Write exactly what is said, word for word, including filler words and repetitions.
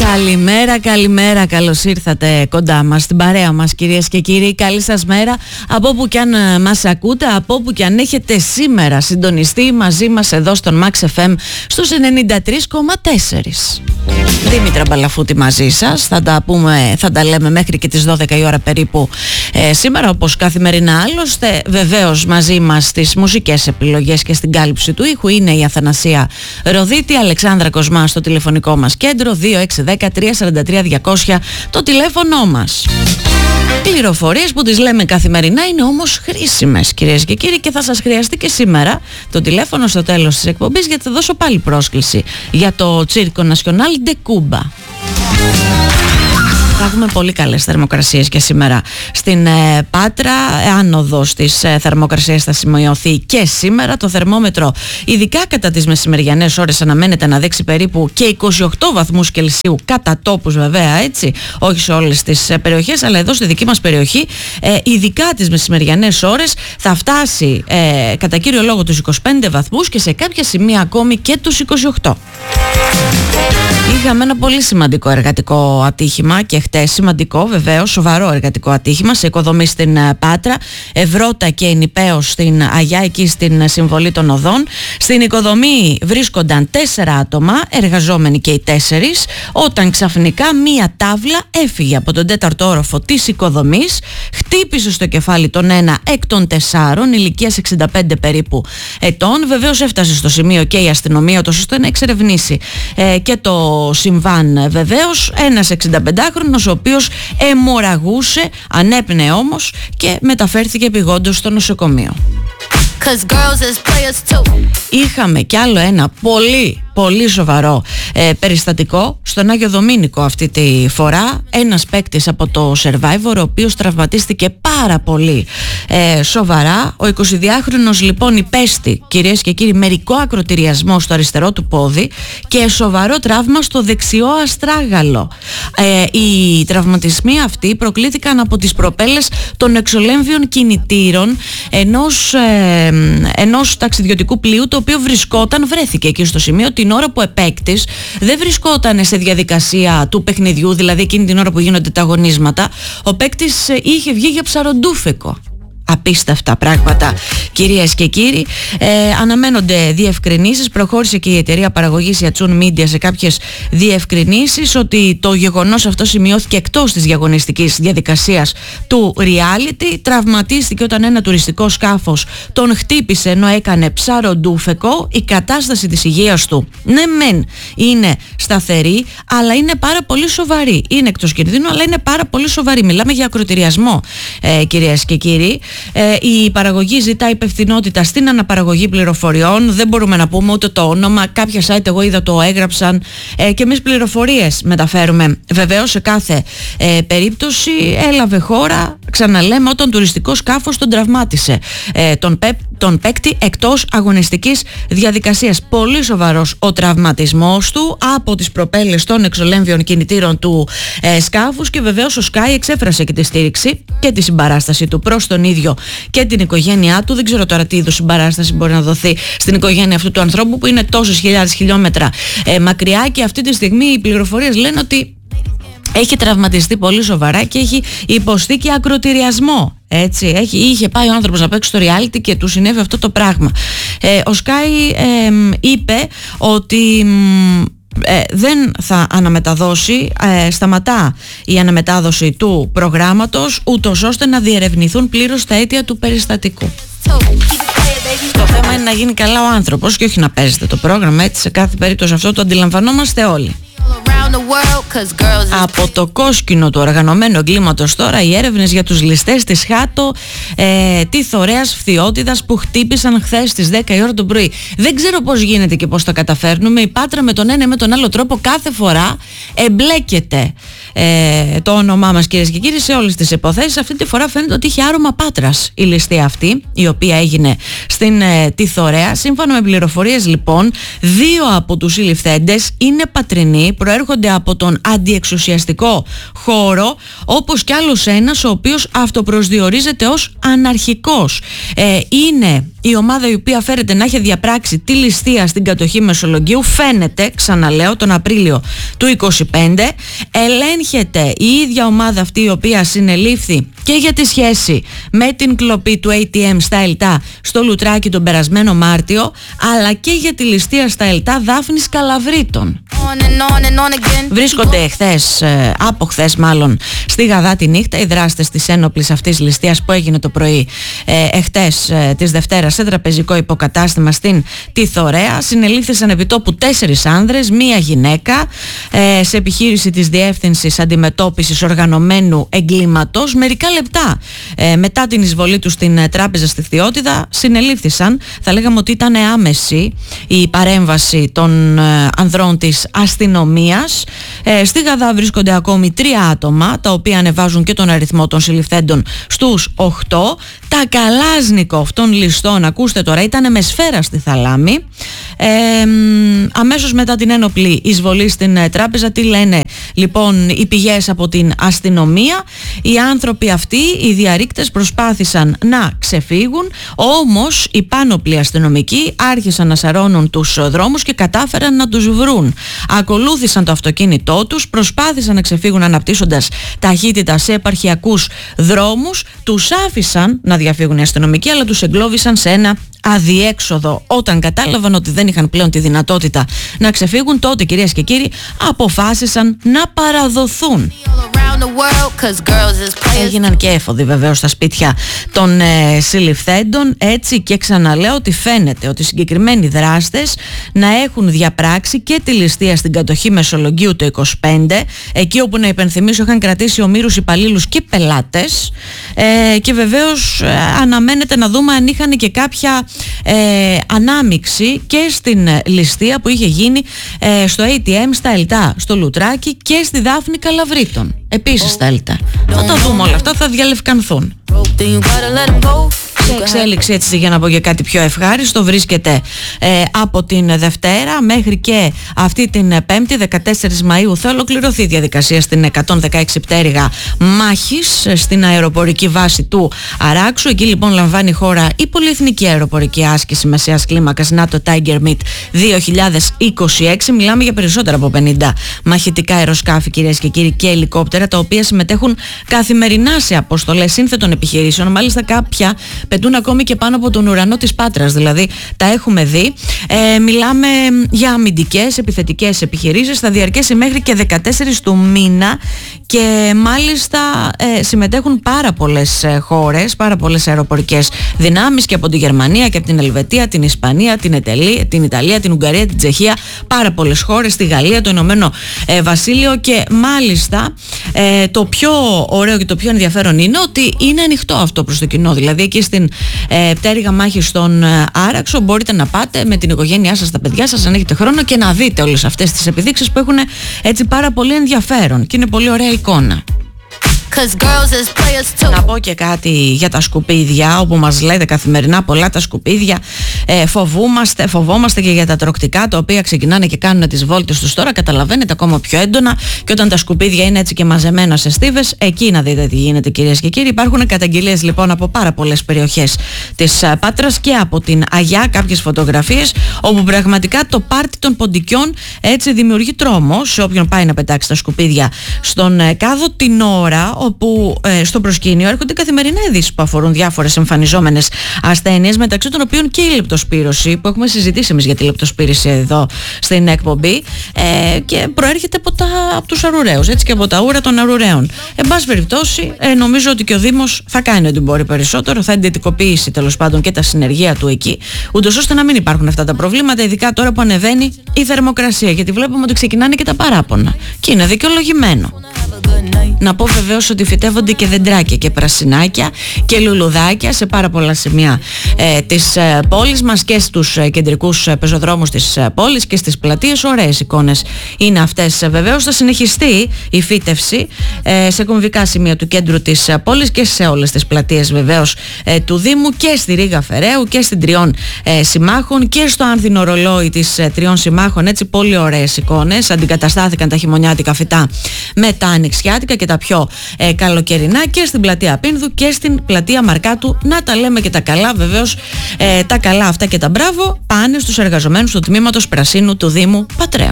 Καλημέρα, καλημέρα, καλώς ήρθατε κοντά μας, στην παρέα μας κυρίες και κύριοι. Καλή σας μέρα από όπου κι αν μας ακούτε, από όπου κι αν έχετε σήμερα συντονιστεί μαζί μας εδώ στον Max εφ εμ στους ενενήντα τρία κόμμα τέσσερα. Δήμητρα Μπαλαφούτη μαζί σας, θα τα πούμε, θα τα λέμε μέχρι και τις δώδεκα η ώρα περίπου ε, σήμερα, όπως καθημερινά άλλωστε. Βεβαίως μαζί μας στις μουσικές επιλογές και στην κάλυψη του ήχου είναι η Αθανασία Ροδίτη, Αλεξάνδρα Κοσμά στο τηλεφωνικό μας κέντρο, δύο έξι ένα μηδέν τρία τέσσερα τρία διακόσια το τηλέφωνο μας. Πληροφορίες που τις λέμε καθημερινά είναι όμως χρήσιμες κυρίες και κύριοι, και θα σας χρειαστεί και σήμερα το τηλέφωνο στο τέλος της εκπομπής, γιατί θα δώσω πάλι πρόσκληση για το Circo Nacional de Cuba. Θα έχουμε πολύ καλές θερμοκρασίες και σήμερα στην ε, Πάτρα. Άνοδος της ε, θερμοκρασίας θα σημειωθεί και σήμερα. Το θερμόμετρο, ειδικά κατά τις μεσημεριανές ώρες, αναμένεται να δείξει περίπου και είκοσι οκτώ βαθμούς Κελσίου, κατά τόπους βέβαια, έτσι, όχι σε όλες τις ε, περιοχές, αλλά εδώ στη δική μας περιοχή, ε, ειδικά τις μεσημεριανές ώρες, θα φτάσει ε, κατά κύριο λόγο τους είκοσι πέντε βαθμούς και σε κάποια σημεία ακόμη και τους είκοσι οκτώ. Είχαμε ένα πολύ σημαντικό εργατικό ατύχημα και χτες, σημαντικό βεβαίως, σοβαρό εργατικό ατύχημα σε οικοδομή στην Πάτρα, Ευρώτα και Ενιπέως στην Αγιά, εκεί στην Συμβολή των Οδών. Στην οικοδομή βρίσκονταν τέσσερα άτομα, εργαζόμενοι και οι τέσσερις, όταν ξαφνικά μία τάβλα έφυγε από τον τέταρτο όροφο της οικοδομής, χτύπησε στο κεφάλι τον ένα εκ των τεσσάρων, ηλικίας εξήντα πέντε περίπου ετών. Βεβαίως έφτασε στο σημείο και η αστυνομία, τόσο ώστε να εξερευνήσει ε, και το συμβάν. Βεβαίως ένας εξηνταπεντάχρονος, ο οποίος αιμορραγούσε, ανέπνεε όμως και μεταφέρθηκε επειγόντως στο νοσοκομείο. Είχαμε κι άλλο ένα πολύ πολύ σοβαρό ε, περιστατικό στον Άγιο Δομήνικο αυτή τη φορά. Ένας παίκτης από το Survivor, ο οποίος τραυματίστηκε πάρα πολύ ε, σοβαρά. Ο εικοσιδυάχρονος λοιπόν υπέστη, κυρίες και κύριοι, μερικό ακροτηριασμό στο αριστερό του πόδι και σοβαρό τραύμα στο δεξιό αστράγαλο. Ε, οι τραυματισμοί αυτοί προκλήθηκαν από τις προπέλες των εξολέμβιων κινητήρων ενός, ε, ενός ταξιδιωτικού πλοίου, το οποίο βρισκόταν, βρέθηκε εκεί στο σημείο την ώρα που ο παίκτης δεν βρισκόταν σε διαδικασία του παιχνιδιού, δηλαδή εκείνη την ώρα που γίνονται τα αγωνίσματα. Ο παίκτης είχε βγει για ψαροντούφεκο. Απίστευτα πράγματα, κυρίες και κύριοι. Ε, αναμένονται διευκρινήσεις. Προχώρησε και η εταιρεία παραγωγής Yatsun Media σε κάποιες διευκρινήσεις ότι το γεγονός αυτό σημειώθηκε εκτός της διαγωνιστικής διαδικασίας του reality. Τραυματίστηκε όταν ένα τουριστικό σκάφος τον χτύπησε ενώ έκανε ψαροντούφεκο. Η κατάσταση της υγείας του, ναι μεν είναι σταθερή, αλλά είναι πάρα πολύ σοβαρή. Είναι εκτός κινδύνου, αλλά είναι πάρα πολύ σοβαρή. Μιλάμε για ακροτηριασμό, ε, κυρίες και κύριοι. Ε, η παραγωγή ζητά υπευθυνότητα στην αναπαραγωγή πληροφοριών. Δεν μπορούμε να πούμε ούτε το όνομα. Κάποια site, εγώ είδα, το έγραψαν ε, και εμείς πληροφορίες μεταφέρουμε. Βεβαίως σε κάθε ε, περίπτωση έλαβε χώρα, ξαναλέμε, όταν τουριστικό σκάφος τον τραυμάτισε ε, τον, πε, τον παίκτη εκτός αγωνιστικής διαδικασίας. Πολύ σοβαρός ο τραυματισμός του από τις προπέλες των εξολέμβιων κινητήρων του ε, σκάφους, και βεβαίως ο Sky εξέφρασε και τη στήριξη και τη συμπαράσταση του προς τον ίδιο και την οικογένειά του. Δεν ξέρω τώρα τι είδους συμπαράσταση μπορεί να δοθεί στην οικογένεια αυτού του ανθρώπου, που είναι τόσες χιλιάδες χιλιόμετρα ε, μακριά, και αυτή τη στιγμή οι πληροφορίες λένε ότι έχει τραυματιστεί πολύ σοβαρά και έχει υποστεί και ακροτηριασμό. Έτσι, έχει, είχε πάει ο άνθρωπος να παίξει στο reality και του συνέβη αυτό το πράγμα. Ε, ο Sky ε, είπε ότι Ε, δεν θα αναμεταδώσει, ε, σταματά η αναμετάδοση του προγράμματος, ούτως ώστε να διερευνηθούν πλήρως τα αίτια του περιστατικού. Το θέμα είναι να γίνει καλά ο άνθρωπος και όχι να παίζετε το πρόγραμμα, έτσι, σε κάθε περίπτωση αυτό το αντιλαμβανόμαστε όλοι. Από το κόσκινο του οργανωμένου εγκλήματος τώρα, οι έρευνες για τους ληστές της Χάτο ε, τη Θωρέας Φθιώτιδας που χτύπησαν χθες στις δέκα η ώρα το πρωί. Δεν ξέρω πώς γίνεται και πώς τα καταφέρνουμε. Η Πάτρα με τον ένα ή με τον άλλο τρόπο κάθε φορά εμπλέκεται ε, το όνομά μας, κυρίες και κύριοι, σε όλες τις υποθέσεις. Αυτή τη φορά φαίνεται ότι είχε άρωμα πάτρας η ληστεία αυτή, η οποία έγινε στην ε, τη Θωρέα. Σύμφωνα με πληροφορίες λοιπόν, δύο από τους συλληφθέντες είναι πατρινοί, προέρχονται από τον αντιεξουσιαστικό χώρο, όπως κι άλλος ένας ο οποίος αυτοπροσδιορίζεται ως αναρχικός. Ε, είναι η ομάδα η οποία φέρεται να έχει διαπράξει τη ληστεία στην κατοχή Μεσολογγίου. Φαίνεται, ξαναλέω, τον Απρίλιο του είκοσι πέντε. Ελέγχεται η ίδια ομάδα αυτή η οποία συνελήφθη και για τη σχέση με την κλοπή του έι τι εμ στα Ελτά στο Λουτράκι τον περασμένο Μάρτιο, αλλά και για τη ληστεία στα Ελτά Δάφνης Καλαβρίτων. Βρίσκονται χθες, από χθες μάλλον, στη Γαδά τη νύχτα οι δράστες της ένοπλης αυτής ληστείας που έγινε το πρωί ε, εχθές ε, της Δευτέρας σε τραπεζικό υποκατάστημα στην τη Θωρέα. Συνελήφθησαν επί τόπου τέσσερις άνδρες, μία γυναίκα, ε, σε επιχείρηση της Διεύθυνσης Αντιμετώπισης Οργανωμένου Εγκλήματος. Μερικά λεπτά ε, μετά την εισβολή τους στην ε, τράπεζα στη Χθιώτιδα συνελήφθησαν. Θα λέγαμε ότι ήταν άμεση η παρέμβαση των ε, ανδρών της αστυνομίας. Ε, στη Γαδά βρίσκονται ακόμη τρία άτομα, τα οποία ανεβάζουν και τον αριθμό των συλληφθέντων στους οκτώ. Τα Καλάζνικοφ των ληστών, ακούστε τώρα, ήταν με σφαίρα στη Θαλάμη. Ε, αμέσως μετά την ένοπλη εισβολή στην ε, τράπεζα, τι λένε λοιπόν οι πηγές από την αστυνομία? Οι άνθρωποι αυτοί, οι διαρρήκτες, προσπάθησαν να ξεφύγουν, όμως οι πάνωπλοι αστυνομικοί άρχισαν να σαρώνουν τους δρόμους και κατάφεραν να τους βρουν. Ακολούθησαν το αυτοκίνητό τους, προσπάθησαν να ξεφύγουν αναπτύσσοντας ταχύτητα σε επαρχιακούς δρόμους, τους άφησαν να διαφύγουν οι αστυνομικοί, αλλά τους εγκλώβησαν σε ένα αδιέξοδο. Όταν κατάλαβαν ότι δεν είχαν πλέον τη δυνατότητα να ξεφύγουν, τότε, κυρίες και κύριοι, αποφάσισαν να παραδοθούν. Έγιναν και έφοδοι βεβαίως στα σπίτια των ε, συλληφθέντων. Έτσι, και ξαναλέω ότι φαίνεται ότι οι συγκεκριμένοι δράστες να έχουν διαπράξει και τη ληστεία στην κατοχή Μεσολογγίου το είκοσι πέντε, εκεί όπου, να υπενθυμίσω, είχαν κρατήσει ομήρους υπαλλήλους και πελάτες, ε, και βεβαίως ε, αναμένεται να δούμε αν είχαν και κάποια ε, ανάμειξη και στην ληστεία που είχε γίνει ε, στο έι τι εμ στα Ελτά, στο Λουτράκι, και στη Δάφνη Καλαβρίτων. Επίσης στα Ελτά. Θα τα δούμε όλα αυτά, θα διαλευκανθούν. Σε εξέλιξη, έτσι, για να πω και κάτι πιο ευχάριστο, βρίσκεται ε, από την Δευτέρα μέχρι και αυτή την Πέμπτη, δεκατέσσερις Μαΐου, θα ολοκληρωθεί η διαδικασία στην εκατόν δεκαέξι πτέρυγα μάχης στην αεροπορική βάση του Αράξου. Εκεί λοιπόν λαμβάνει η χώρα η πολυεθνική αεροπορική άσκηση μεσαίας κλίμακας NATO Tiger Meet δύο χιλιάδες είκοσι έξι. Μιλάμε για περισσότερα από πενήντα μαχητικά αεροσκάφη, κυρίες και κύριοι, και ελικόπτερα, τα οποία συμμετέχουν καθημερινά σε αποστολές σύνθετων επιχειρήσεων. Μάλιστα κάποια πετούν ακόμη και πάνω από τον ουρανό της Πάτρας, δηλαδή τα έχουμε δει. Ε, μιλάμε για αμυντικές επιθετικές επιχειρήσεις, θα διαρκέσει μέχρι και δεκατέσσερις του μήνα, και μάλιστα ε, συμμετέχουν πάρα πολλές ε, χώρες, πάρα πολλές αεροπορικές δυνάμεις, και από τη Γερμανία και από την Ελβετία, την Ισπανία, την, Ετελή, την Ιταλία, την Ουγγαρία, την Τσεχία, πάρα πολλές χώρες, τη Γαλλία, το Ηνωμένο ε, Βασίλειο, και μάλιστα ε, το πιο ωραίο και το πιο ενδιαφέρον είναι ότι είναι ανοιχτό αυτό προς το κοινό. Δηλαδή εκεί στην ε, πτέρυγα μάχης στον ε, Άραξο μπορείτε να πάτε με την οικογένειά σας, τα παιδιά σας, αν έχετε χρόνο, και να δείτε όλες αυτές τις επιδείξεις που έχουν έτσι πάρα πολύ ενδιαφέρον, και είναι πολύ ωραία εικόνα. Να πω και κάτι για τα σκουπίδια, όπου μας λέτε καθημερινά πολλά τα σκουπίδια. Ε, φοβούμαστε, φοβόμαστε και για τα τροκτικά, τα οποία ξεκινάνε και κάνουν τις βόλτες τους τώρα. Καταλαβαίνετε, ακόμα πιο έντονα. Και όταν τα σκουπίδια είναι έτσι και μαζεμένα σε στίβες, εκεί να δείτε τι γίνεται, κυρίες και κύριοι. Υπάρχουν καταγγελίες λοιπόν από πάρα πολλές περιοχές της Πάτρας και από την Αγιά, κάποιες φωτογραφίες, όπου πραγματικά το πάρτι των ποντικιών έτσι δημιουργεί τρόμο σε όποιον πάει να πετάξει τα σκουπίδια στον κάδο, την ώρα όπου ε, στο προσκήνιο έρχονται καθημερινά ειδήσεις που αφορούν διάφορες εμφανιζόμενες ασθένειες, μεταξύ των οποίων και η λεπτοσπύρωση, που έχουμε συζητήσει εμείς για τη λεπτοσπύρωση εδώ στην εκπομπή, ε, και προέρχεται από, τα, από τους αρουραίους, έτσι, και από τα ούρα των αρουραίων. Εν πάση περιπτώσει, ε, νομίζω ότι και ο Δήμος θα κάνει ό,τι μπορεί περισσότερο, θα εντετικοποιήσει τέλος πάντων και τα συνεργεία του εκεί, ούτως ώστε να μην υπάρχουν αυτά τα προβλήματα, ειδικά τώρα που ανεβαίνει η θερμοκρασία, γιατί βλέπουμε ότι ξεκινάνε και τα παράπονα, και είναι δικαιολογημένο. Να πω βεβαίως ότι φυτεύονται και δεντράκια και πρασινάκια και λουλουδάκια σε πάρα πολλά σημεία ε, της ε, πόλης μας και στους ε, κεντρικούς ε, πεζοδρόμους της ε, πόλης και στις πλατείες. Ωραίες εικόνες είναι αυτές. Ε, βεβαίως θα συνεχιστεί η φύτευση ε, σε κομβικά σημεία του κέντρου της ε, πόλης και σε όλες τις πλατείες βεβαίως ε, του Δήμου και στη Ρήγα Φεραίου και στην Τριών ε, Συμμάχων και στο άνθινο ρολόι της ε, Τριών Συμμάχων. Έτσι πολύ ωραίες εικόνες. Αντικαταστάθηκαν τα χειμωνιάτικα φυτά με τα ανοιξιάτικα και τα πιο ε, καλοκαιρινά και στην πλατεία Πίνδου και στην πλατεία Μαρκάτου. Να τα λέμε και τα καλά βεβαίως. Ε, τα καλά αυτά και τα μπράβο πάνε στους εργαζομένους του Τμήματος Πρασίνου του Δήμου Πατρέων.